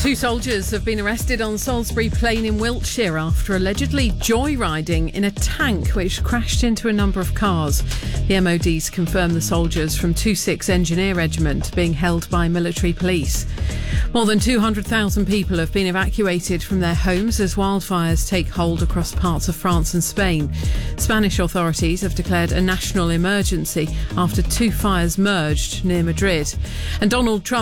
Two soldiers have been arrested on Salisbury Plain in Wiltshire after allegedly joyriding in a tank which crashed into a number of cars. The MOD's confirmed the soldiers from 26 Engineer Regiment being held by military police. More than 200,000 people have been evacuated from their homes as wildfires take hold across parts of France and Spain. Spanish authorities have declared a national emergency after two fires merged near Madrid. And Donald Trump